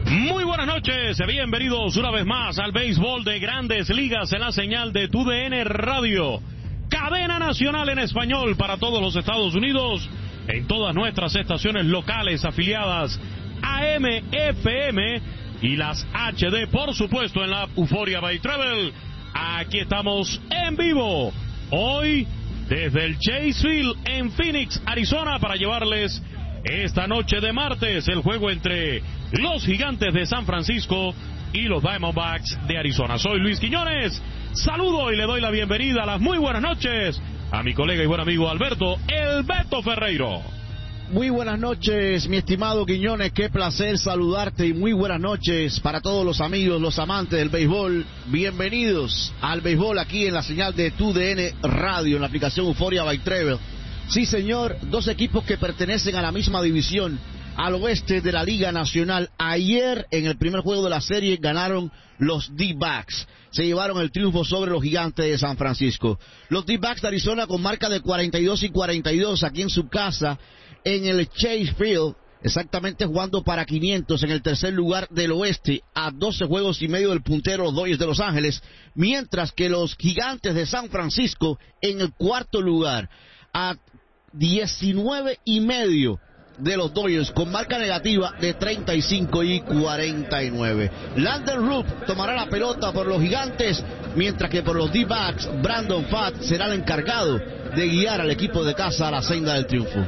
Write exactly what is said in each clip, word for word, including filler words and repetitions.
Muy buenas noches, bienvenidos una vez más al béisbol de Grandes Ligas en la señal de T U D N Radio, cadena nacional en español para todos los Estados Unidos, en todas nuestras estaciones locales afiliadas A M, F M y las H D, por supuesto, en la Euphoria by Travel. Aquí estamos en vivo, hoy desde el Chase Field en Phoenix, Arizona, para llevarles esta noche de martes el juego entre los Gigantes de San Francisco y los Diamondbacks de Arizona. Soy Luis Quiñones, saludo y le doy la bienvenida a las muy buenas noches a mi colega y buen amigo Alberto El Beto Ferreiro. Muy buenas noches, mi estimado Quiñones, qué placer saludarte y muy buenas noches para todos los amigos, los amantes del béisbol. Bienvenidos al béisbol aquí en la señal de T U D N Radio, en la aplicación Euphoria by Travel. Sí, señor, dos equipos que pertenecen a la misma división, al oeste de la Liga Nacional. Ayer, en el primer juego de la serie, ganaron los D-Backs. Se llevaron el triunfo sobre los Gigantes de San Francisco. Los D-Backs de Arizona con marca de cuarenta y dos y cuarenta y dos aquí en su casa, en el Chase Field, exactamente jugando para quinientos en el tercer lugar del oeste, a doce juegos y medio del puntero, los Dodgers de Los Ángeles, mientras que los Gigantes de San Francisco en el cuarto lugar, a diecinueve y medio de los Dodgers, con marca negativa de treinta y cinco y cuarenta y nueve. Landon Roop tomará la pelota por los Gigantes, mientras que por los D-Backs, Brandon Pfaadt será el encargado de guiar al equipo de casa a la senda del triunfo.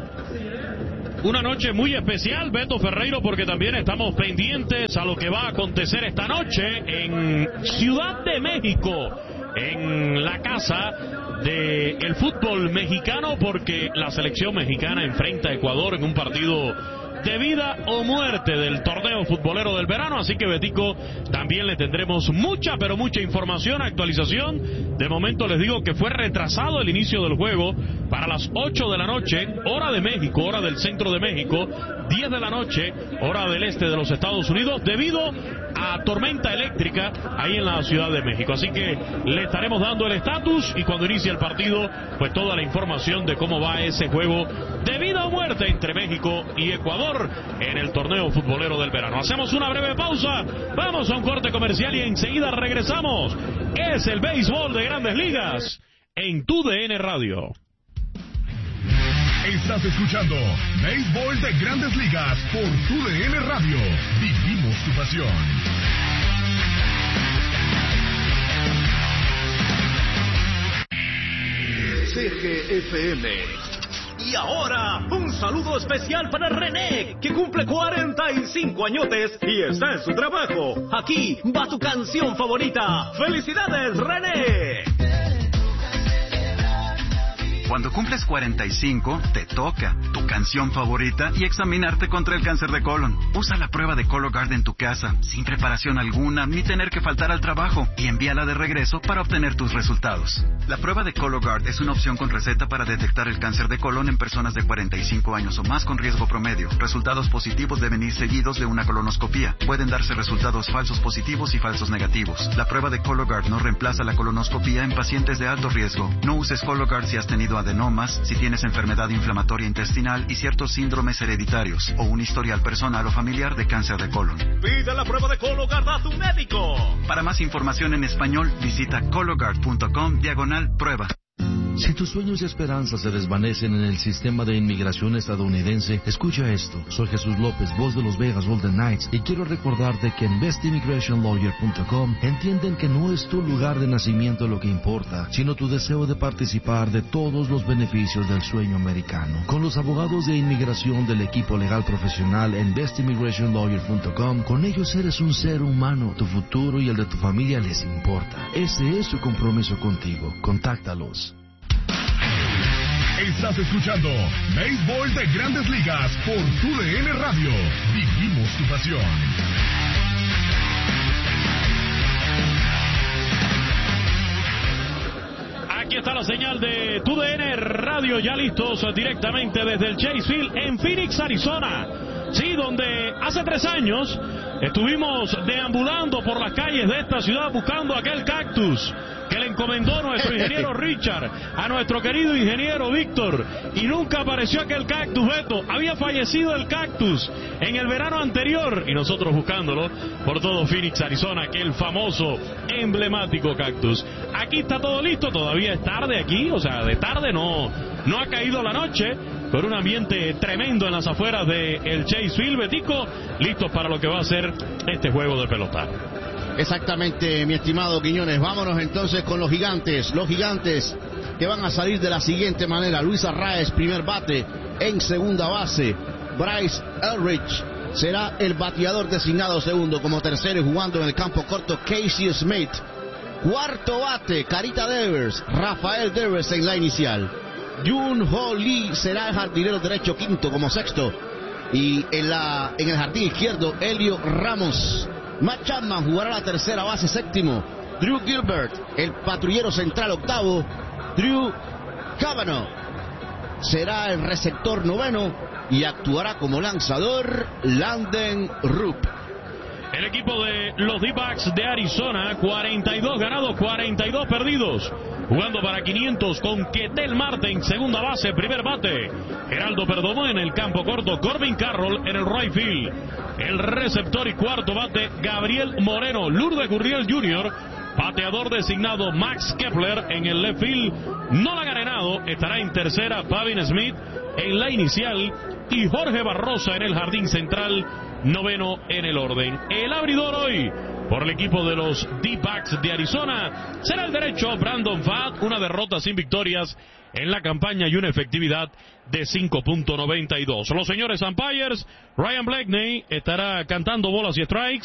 Una noche muy especial, Beto Ferreiro, porque también estamos pendientes a lo que va a acontecer esta noche en Ciudad de México, en la casa del fútbol mexicano, porque la selección mexicana enfrenta a Ecuador en un partido de vida o muerte del torneo futbolero del verano. Así que, Betico, también le tendremos mucha, pero mucha información, actualización. De momento les digo que fue retrasado el inicio del juego para las ocho de la noche, hora de México, hora del centro de México, diez de la noche, hora del este de los Estados Unidos, debido a tormenta eléctrica ahí en la Ciudad de México. Así que le estaremos dando el estatus y cuando inicie el partido, pues toda la información de cómo va ese juego de vida o muerte entre México y Ecuador en el torneo futbolero del verano. Hacemos una breve pausa, vamos a un corte comercial y enseguida regresamos. Es el béisbol de Grandes Ligas en T U D N Radio. Estás escuchando Béisbol de Grandes Ligas por T U D N Radio. Vivimos tu pasión. C G F M. Y ahora, un saludo especial para René, que cumple cuarenta y cinco añotes y está en su trabajo. Aquí va tu canción favorita. ¡Felicidades, René! Cuando cumples cuarenta y cinco, te toca tu canción favorita y examinarte contra el cáncer de colon. Usa la prueba de Cologuard en tu casa, sin preparación alguna, ni tener que faltar al trabajo, y envíala de regreso para obtener tus resultados. La prueba de Cologuard es una opción con receta para detectar el cáncer de colon en personas de cuarenta y cinco años o más con riesgo promedio. Resultados positivos deben ir seguidos de una colonoscopía. Pueden darse resultados falsos positivos y falsos negativos. La prueba de Cologuard no reemplaza la colonoscopía en pacientes de alto riesgo. No uses Cologuard si has tenido adenomas, si tienes enfermedad inflamatoria intestinal y ciertos síndromes hereditarios o un historial personal o familiar de cáncer de colon. Pide la prueba de Cologuard a tu médico. Para más información en español, visita cologuard punto com diagonal prueba. Si tus sueños y esperanzas se desvanecen en el sistema de inmigración estadounidense, escucha esto. Soy Jesús López, voz de los Vegas Golden Knights, y quiero recordarte que en best immigration lawyer punto com entienden que no es tu lugar de nacimiento lo que importa, sino tu deseo de participar de todos los beneficios del sueño americano. Con los abogados de inmigración del equipo legal profesional en best immigration lawyer punto com, con ellos eres un ser humano, tu futuro y el de tu familia les importa. Ese es su compromiso contigo. Contáctalos. Estás escuchando Béisbol de Grandes Ligas por T U D N Radio. Vivimos tu pasión. Aquí está la señal de T U D N Radio, ya listos directamente desde el Chase Field en Phoenix, Arizona. Sí, donde hace tres años estuvimos deambulando por las calles de esta ciudad buscando aquel cactus que le encomendó nuestro ingeniero Richard a nuestro querido ingeniero Víctor, y nunca apareció aquel cactus, Beto. Había fallecido el cactus en el verano anterior y nosotros buscándolo por todo Phoenix, Arizona, aquel famoso, emblemático cactus. Aquí está todo listo, todavía es tarde aquí, o sea, de tarde no, no ha caído la noche, con un ambiente tremendo en las afueras de el Chaseville, Betico, listos para lo que va a ser este juego de pelota. Exactamente, mi estimado Quiñones. Vámonos entonces con los gigantes. Los gigantes que van a salir de la siguiente manera. Luis Arraez, primer bate. En segunda base, Bryce Elrich será el bateador designado segundo. Como tercero y jugando en el campo corto, Casey Smith. Cuarto bate, Carita Devers, Rafael Devers en la inicial. Jun Ho Lee será el jardinero derecho quinto como sexto. Y en, la, en el jardín izquierdo, Helio Ramos. Matt Chapman jugará la tercera base séptimo. Drew Gilbert, el patrullero central octavo. Drew Cavanaugh será el receptor noveno y actuará como lanzador Landen Rupp. El equipo de los D-Backs de Arizona, cuarenta y dos ganados, cuarenta y dos perdidos. Jugando para quinientos con Ketel Marte en segunda base, primer bate. Geraldo Perdomo en el campo corto, Corbin Carroll en el right field. El receptor y cuarto bate, Gabriel Moreno, Lourdes Gurriel junior Bateador designado, Max Kepler en el left field. Nolan Arenado estará en tercera, Pavin Smith en la inicial. Y Jorge Barrosa en el jardín central, noveno en el orden. El abridor hoy por el equipo de los D-Backs de Arizona será el derecho Brandon Pfaadt, una derrota sin victorias en la campaña y una efectividad de cinco punto noventa y dos. Los señores umpires, Ryan Blakeney estará cantando bolas y strikes.